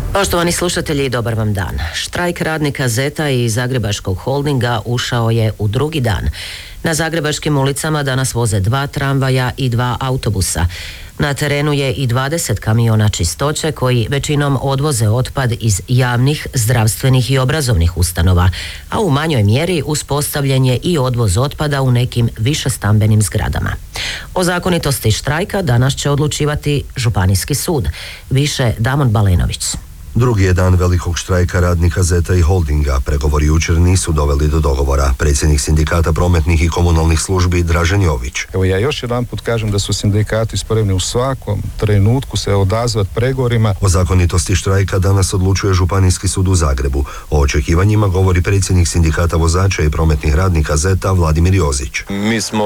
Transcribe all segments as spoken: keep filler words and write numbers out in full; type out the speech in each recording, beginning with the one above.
Poštovani slušatelji, dobar vam dan. Štrajk radnika Zeta i Zagrebačkog holdinga ušao je u drugi dan. Na zagrebačkim ulicama danas voze dva tramvaja i dva autobusa. Na terenu je i dvadeset kamiona čistoće koji većinom odvoze otpad iz javnih, zdravstvenih i obrazovnih ustanova, a u manjoj mjeri uspostavljen je i odvoz otpada u nekim višestambenim zgradama. O zakonitosti štrajka danas će odlučivati Županijski sud. Više Damon Balenović. Drugi je dan velikog štrajka radnika Zeta i holdinga. Pregovori jučer nisu doveli do dogovora. Predsjednik sindikata prometnih i komunalnih službi Dražen Jović. Evo ja još jedan put kažem da su sindikati spremni u svakom trenutku se odazvati pregovorima. O zakonitosti štrajka danas odlučuje Županijski sud u Zagrebu. O očekivanjima govori predsjednik sindikata vozača i prometnih radnika Zeta Vladimir Jozić. Mi smo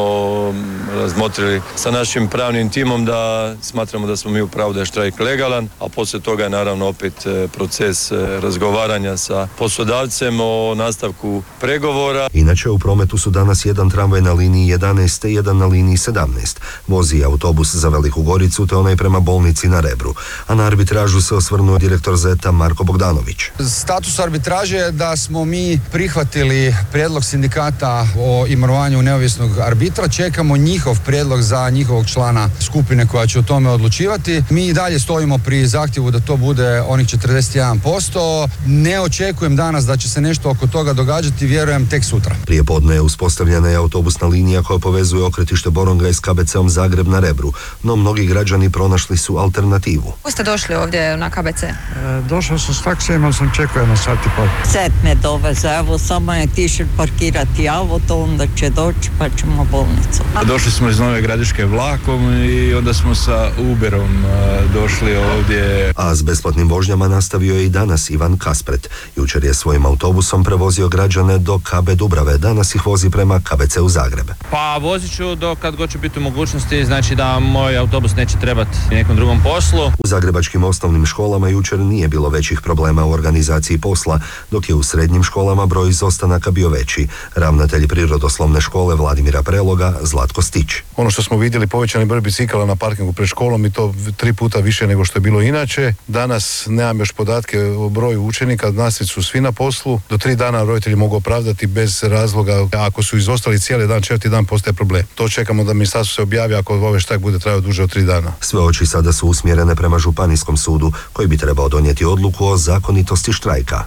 razmotrili sa našim pravnim timom da smatramo da smo mi u pravu da je štrajk legalan, a poslije toga je naravno opet proces razgovaranja sa poslodavcem o nastavku pregovora. Inače u prometu su danas jedan tramvaj na liniji jedanaest te jedan na liniji sedamnaest. Vozi autobus za Veliku Goricu te onaj prema bolnici na Rebru. A na arbitražu se osvrnuo direktor Zeta Marko Bogdanović. Status arbitraže je da smo mi prihvatili prijedlog sindikata o imenovanju neovisnog arbitra. Čekamo njihov prijedlog za njihovog člana skupine koja će o tome odlučivati. Mi i dalje stojimo pri zahtjevu da to bude onih četrdeset jedan posto. Ne očekujem danas da će se nešto oko toga događati, vjerujem tek sutra. Prije podne je uspostavljena je autobusna linija koja povezuje okretište Boronga s K B C-om Zagreb na Rebru, no mnogi građani pronašli su alternativu. Kako ste došli ovdje na K B C? E, došao sam s taksijem, ali sam čekao jedno sat i pol. Zet me doveze, evo samo je tišel parkirati auto, onda će doći pa ćemo bolnicu. Došli smo iz Nove Gradiške vlakom i onda smo sa Uberom došli ovdje. A s besplatnim vožnjama nastavio je i danas Ivan Kaspret. Jučer je svojim autobusom prevozio građane do K B Dubrave, danas ih vozi prema K B C u Zagreb. Pa vozit ću do kad god ću biti u mogućnosti, znači da moj autobus neće trebati nekom drugom poslu. U zagrebačkim osnovnim školama jučer nije bilo većih problema u organizaciji posla, dok je u srednjim školama broj izostanaka bio veći. Ravnatelj prirodoslovne škole Vladimira Preloga Zlatko Stić. Ono što smo vidjeli, povećani broj bicikala na parkingu pred školom i to tri puta više nego što je bilo inače. Danas nemam još podatke o broju učenika, nastavnici su svi na poslu. Do tri dana roditelji mogu opravdati bez razloga. Ako su izostali cijeli dan, četvrti dan postaje problem. To čekamo da ministarstvo se objavi ako ovaj štrajk bude trajao duže od tri dana. Sve oči sada su usmjerene prema Županijskom sudu, koji bi trebao donijeti odluku o zakonitosti štrajka.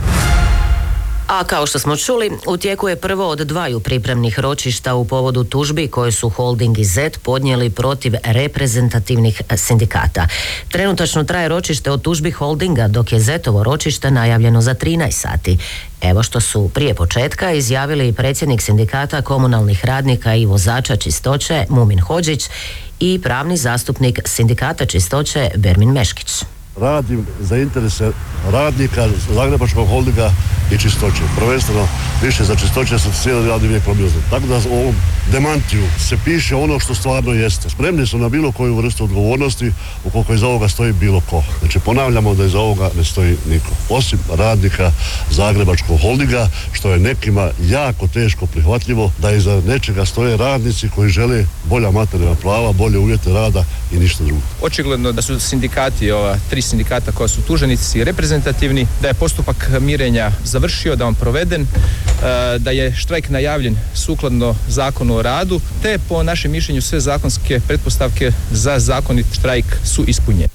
A kao što smo čuli, u tijeku je prvo od dvaju pripremnih ročišta u povodu tužbi koje su Holding i Zet podnijeli protiv reprezentativnih sindikata. Trenutačno traje ročište o tužbi Holdinga, dok je Zetovo ročište najavljeno za trinaest sati. Evo što su prije početka izjavili predsjednik sindikata komunalnih radnika i vozača čistoće Mumin Hodžić i pravni zastupnik sindikata čistoće Bermin Meškić. Radim za interese radnika Zagrebačkog holdinga i čistoće. Prvenstveno više za čistoće sam cijeli radni vijek probio. Tako da u ovom demantiju se piše ono što stvarno jeste. Spremni su na bilo koju vrstu odgovornosti ukoliko iza ovoga stoji bilo ko. Znači ponavljamo da iza ovoga ne stoji niko. Osim radnika Zagrebačkog holdinga, što je nekima jako teško prihvatljivo da iza nečega stoje radnici koji žele bolja materijalna prava, bolje uvjete rada i ništa drugo. Očigledno da su sindikati, ova tri sindikata koja su tuženici reprezentativni, da je postupak mirenja završio, da on proveden, da je štrajk najavljen sukladno zakonu o radu, te po našem mišljenju sve zakonske pretpostavke za zakonit štrajk su ispunjene.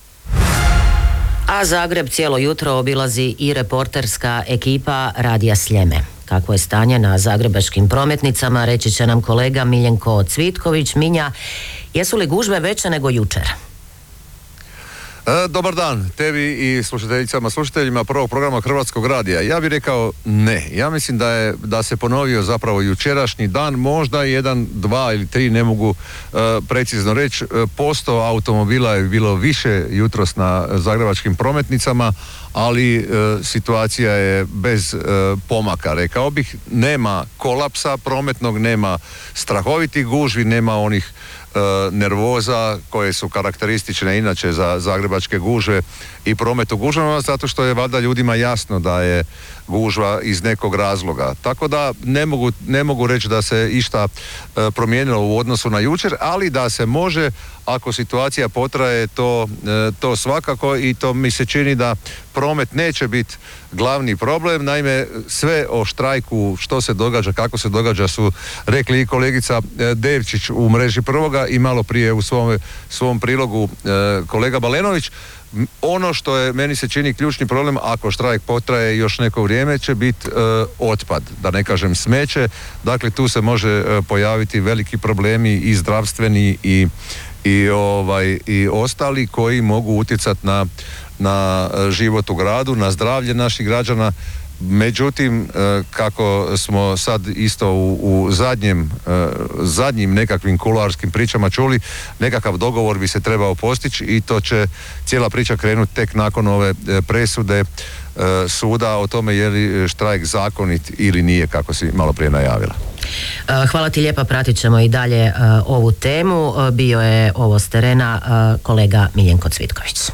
A Zagreb cijelo jutro obilazi i reporterska ekipa Radija Sljeme. Kakvo je stanje na zagrebačkim prometnicama, reći će nam kolega Miljenko Cvitković. Minja, jesu li gužve veće nego jučer? E, dobar dan tebi i slušateljicama, slušateljima prvog programa Hrvatskog radija. Ja bih rekao ne. Ja mislim da je da se ponovio zapravo jučerašnji dan, možda jedan, dva ili tri, ne mogu e, precizno reći. Posto automobila je bilo više jutros na zagrebačkim prometnicama, ali e, situacija je bez e, pomaka. Rekao bih, nema kolapsa prometnog, nema strahovitih gužvi, nema onih nervoza koje su karakteristične inače za zagrebačke gužve i promet u gužvama, zato što je valjda ljudima jasno da je gužva iz nekog razloga. Tako da ne mogu, ne mogu reći da se išta promijenilo u odnosu na jučer, ali da se može ako situacija potraje to, to svakako, i to mi se čini da promet neće biti glavni problem. Naime, sve o štrajku, što se događa, kako se događa, su rekli i kolegica Devčić u mreži prvoga i malo prije u svom, svom prilogu kolega Balenović. Ono što je, meni se čini, ključni problem, ako štrajk potraje još neko vrijeme, će biti e, otpad, da ne kažem smeće. Dakle, tu se može e, pojaviti veliki problemi i zdravstveni i, i, ovaj, i ostali koji mogu utjecati na, na život u gradu, na zdravlje naših građana. Međutim, kako smo sad isto u, u zadnjem, zadnjim nekakvim kuloarskim pričama čuli, nekakav dogovor bi se trebao postići i to će cijela priča krenuti tek nakon ove presude suda o tome je li štrajk zakonit ili nije, kako si malo prije najavila. Hvala ti lijepa, pratit ćemo i dalje ovu temu. Bio je ovo s terena kolega Miljenko Cvitković.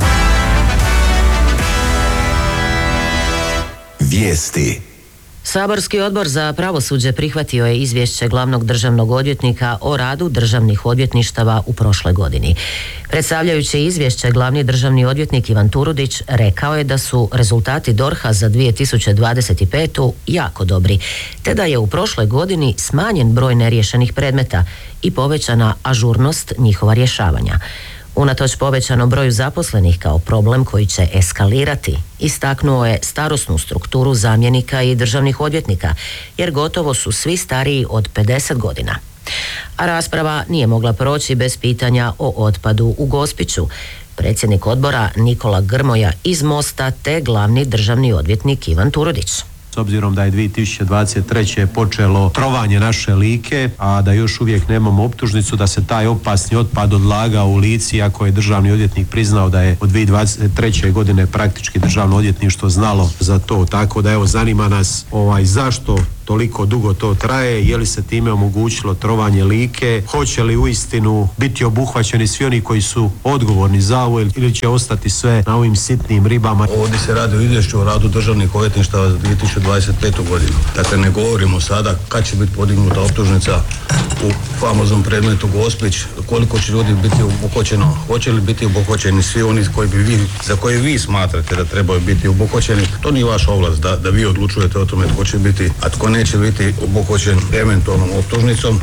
Vijesti. Saborski odbor za pravosuđe prihvatio je izvješće glavnog državnog odvjetnika o radu državnih odvjetništava u prošloj godini. Predstavljajući izvješće, glavni državni odvjetnik Ivan Turudić rekao je da su rezultati D O R H-a za dvije tisuće dvadeset petu jako dobri, te da je u prošloj godini smanjen broj neriješenih predmeta i povećana ažurnost njihova rješavanja. Unatoč povećanom broju zaposlenih kao problem koji će eskalirati, istaknuo je starosnu strukturu zamjenika i državnih odvjetnika, jer gotovo su svi stariji od pedeset godina. A rasprava nije mogla proći bez pitanja o otpadu u Gospiću. Predsjednik odbora Nikola Grmoja iz Mosta te glavni državni odvjetnik Ivan Turudić. S obzirom da je dvije tisuće dvadeset treće počelo trovanje naše Like, a da još uvijek nemamo optužnicu da se taj opasni otpad odlagao u Lici, ako je državni odvjetnik priznao da je od dvije tisuće dvadeset treće godine praktički državno odvjetništvo znalo za to. Tako da evo, zanima nas ovaj, zašto toliko dugo to traje, je li se time omogućilo trovanje Like, hoće li uistinu biti obuhvaćeni svi oni koji su odgovorni za ovo ili će ostati sve na ovim sitnim ribama. Ovdje se radi o izvješću o radu državnih odvjetništava za dvije tisuće dvadeset petu godinu. Dakle, ne govorimo sada kad će biti podignuta optužnica u famoznom predmetu Gospić, koliko će ljudi biti obuhvaćeno, hoće li biti obuhvaćeni svi oni koji bi vi, za koje vi smatrate da trebaju biti obuhvaćeni. To nije vaša ovlast da, da vi odlučujete o tome tko će biti, a tko neće biti obuhvaćen eventualnom optužnicom.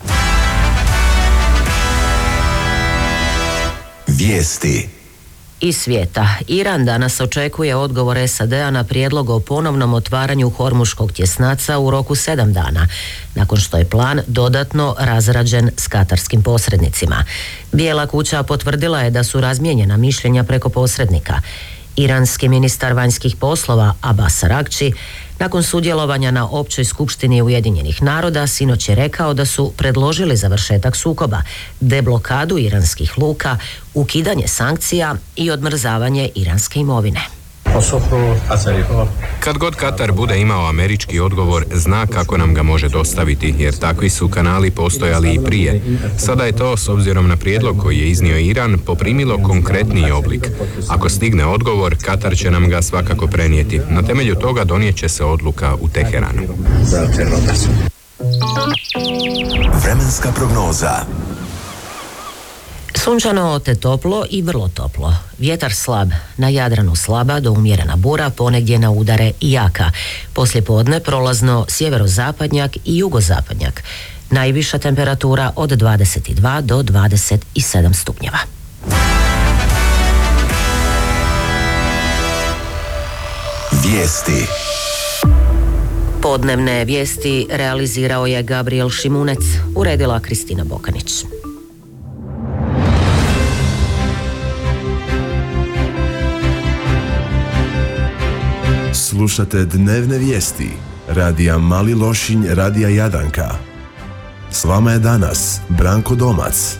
Vijesti. Iz svijeta. Iran danas očekuje odgovor S A D-a na prijedlog o ponovnom otvaranju Hormuškog tjesnaca u roku sedam dana, nakon što je plan dodatno razrađen s katarskim posrednicima. Bijela kuća potvrdila je da su razmijenjena mišljenja preko posrednika. Iranski ministar vanjskih poslova Abbas Araghči nakon sudjelovanja na općoj skupštini Ujedinjenih naroda sinoć je rekao da su predložili završetak sukoba, deblokadu iranskih luka, ukidanje sankcija i odmrzavanje iranske imovine. Kad god Katar bude imao američki odgovor, zna kako nam ga može dostaviti, jer takvi su kanali postojali i prije. Sada je to, s obzirom na prijedlog koji je iznio Iran, poprimilo konkretniji oblik. Ako stigne odgovor, Katar će nam ga svakako prenijeti. Na temelju toga donijet će se odluka u Teheranu. Vremenska prognoza. Sunčano te toplo i vrlo toplo. Vjetar slab, na Jadranu slaba do umjerena bura, ponegdje na udare i jaka. Poslijepodne prolazno sjeverozapadnjak i jugozapadnjak. Najviša temperatura od dvadeset dva do dvadeset sedam stupnjeva. Vijesti. Podnevne vijesti realizirao je Gabriel Šimunec, uredila Kristina Bokanić. Slušate dnevne vijesti radija Mali Lošinj, radija Jadanka. S vama je danas Branko Domac.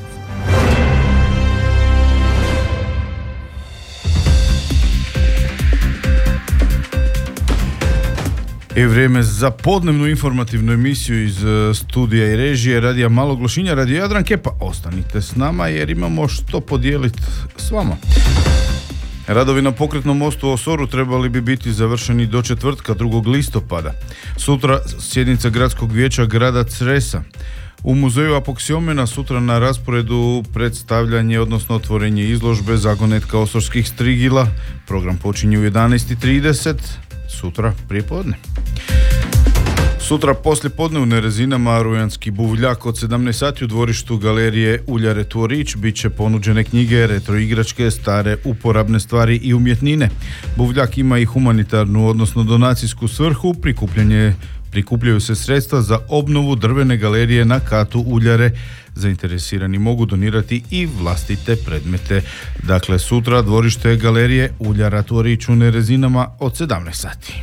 I vrijeme za podnevnu informativnu emisiju iz studija i režije radija Malog Lošinja, radija Jadranke, pa ostanite s nama jer imamo što podijeliti s vama. Radovi na pokretnom mostu u Osoru trebali bi biti završeni do četvrtka drugog listopada. Sutra sjednica gradskog vijeća grada Cresa. U muzeju Apoksiomena sutra na rasporedu predstavljanje, odnosno otvorenje izložbe zagonetka osorskih strigila. Program počinje u jedanaest i trideset, sutra prije podne. Sutra poslije podne u Nerezinama Rujanski buvljak od sedamnaest sati u dvorištu galerije Uljare Tvorić bit će ponuđene knjige, retro igračke, stare uporabne stvari i umjetnine. Buvljak ima i humanitarnu, odnosno donacijsku svrhu, prikupljanje Prikupljaju se sredstva za obnovu drvene galerije na katu Uljare. Zainteresirani mogu donirati i vlastite predmete. Dakle, sutra dvorište galerije Uljara Tvorić u Nerezinama od sedamnaest sati.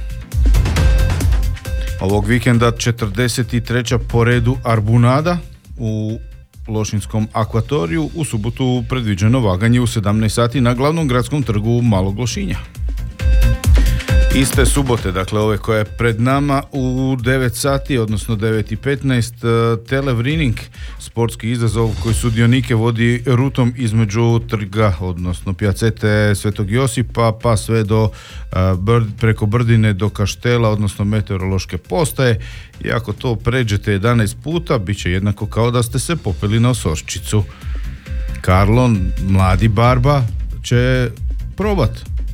Ovog vikenda četrdeset treća po redu Arbunada u Lošinskom akvatoriju. U subotu predviđeno vaganje u sedamnaest sati na glavnom gradskom trgu Malog Lošinja. Iste subote, dakle ove koja je pred nama, u devet sati, odnosno devet i petnaest, Televrining, sportski izazov koji sudionike vodi rutom između trga, odnosno pijacete Svetog Josipa, pa sve do preko Brdine do Kaštela, odnosno meteorološke postaje. I ako to pređete jedanaest puta, bit će jednako kao da ste se popeli na Osorčicu. Karlon, mladi barba, će probat.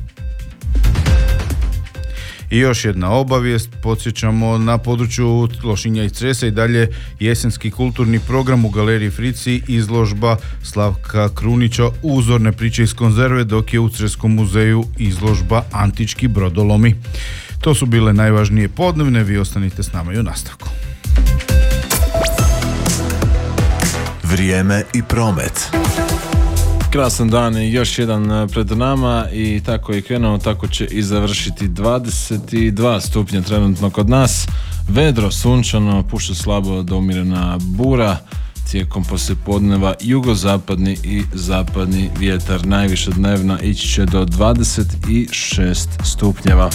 I još jedna obavijest, podsjećamo, na području Lošinja i Cresa i dalje jesenski kulturni program u Galeriji Frici, izložba Slavka Krunića Uzorne priče iz konzerve, dok je u Creskom muzeju izložba Antički brodolomi. To su bile najvažnije podnevne, vi ostanite s nama i u nastavku. Vrijeme i promet. Krasan dan i još jedan pred nama i tako je krenuo, tako će i završiti. Dvadeset dva stupnja trenutno kod nas, vedro, sunčano, puša slabo do umjerena bura, tijekom poslijepodneva jugozapadni i zapadni vjetar, najviše dnevna ići će do dvadeset šest stupnjeva.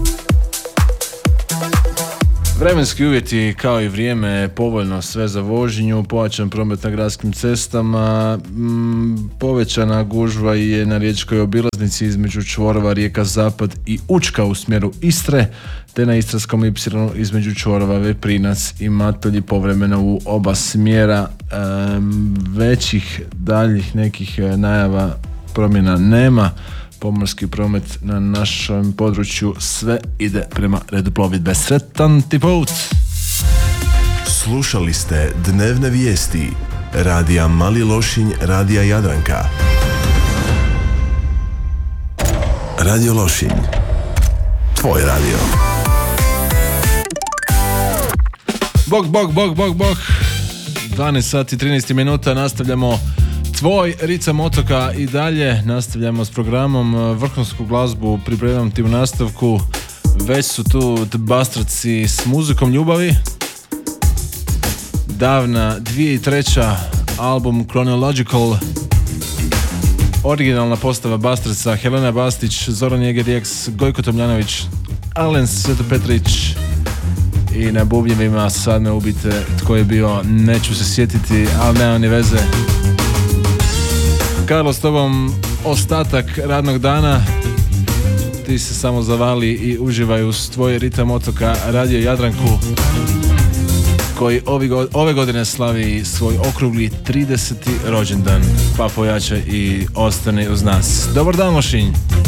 Vremenski uvjeti kao i vrijeme povoljno sve za vožnju, pojačan promet na gradskim cestama, m, povećana gužva je na riječkoj obilaznici između čvorova Rijeka Zapad i Učka u smjeru Istre, te na Istarskom ipsilonu između čvorova Veprinac i Matulji povremeno u oba smjera. E, većih daljih nekih najava promjena nema. Pomorski promet na našem području sve ide prema redu plovidbe. Sretan ti put! Slušali ste dnevne vijesti radija Mali Lošinj, radija Jadranka. Radio Lošinj, tvoj radio. Bog, bog, bog, bog, bog. dvanaest sati i trinaest minuta, nastavljamo tvoj ritam otoka i dalje. Nastavljamo s programom, vrhunsku glazbu pripremam ti u nastavku. Već su tu The Bastards s muzikom ljubavi. Davna dvije tisuće treća album Chronological. Originalna postava Bastardsa, Helena Bastić, Zoran Jeger-Jeks, Gojko Tomljanović, Alen Svetopetrić i na bubnjevima sad me ubite tko je bio, neću se sjetiti, ali nema ni veze. Karlo, s tobom ostatak radnog dana, ti se samo zavali i uživaj uz tvoj ritam otoka Radio Jadranku, koji ove godine slavi svoj okrugli trideseti rođendan, pa pojačaj i ostani uz nas. Dobar dan, Lošinj!